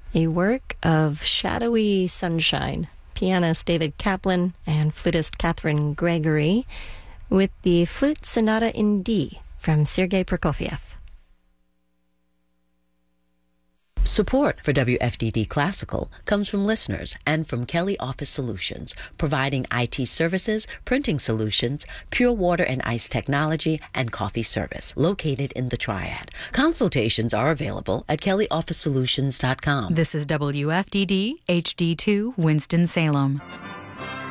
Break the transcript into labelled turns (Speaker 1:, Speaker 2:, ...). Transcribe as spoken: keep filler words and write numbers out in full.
Speaker 1: a work of shadowy sunshine. Pianist David Kaplan and flutist Catherine Gregory with the Flute Sonata in D from Sergei Prokofiev.
Speaker 2: Support for W F D D Classical comes from listeners and from Kelly Office Solutions, providing I T services, printing solutions, pure water and ice technology, and coffee service, located in the Triad. Consultations are available at kelly office solutions dot com.
Speaker 3: This is W F D D H D two Winston-Salem.